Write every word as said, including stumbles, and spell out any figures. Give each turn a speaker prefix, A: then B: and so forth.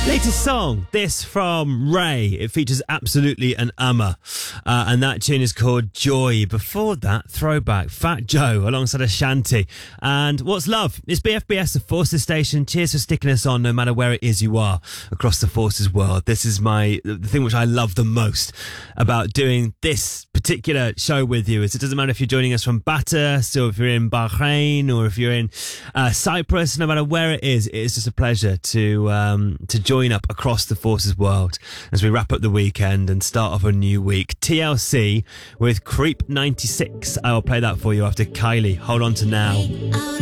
A: Latest song, this from Ray. It features Absolutely an Ummer, uh, and that tune is called Joy. Before that, throwback, Fat Joe alongside Ashanti. And What's Love? It's B F B S, the Forces Station. Cheers for sticking us on no matter where it is you are across the Forces world. This is my the thing which I love the most about doing this particular show with you is it doesn't matter if you're joining us from Batas or if you're in Bahrain or if you're in uh, Cyprus, no matter where it is, it is just a pleasure to um, to join up across the Forces world as we wrap up the weekend and start off a new week. T L C with Creep ninety-six. I will play that for you after Kylie. Hold on to Now.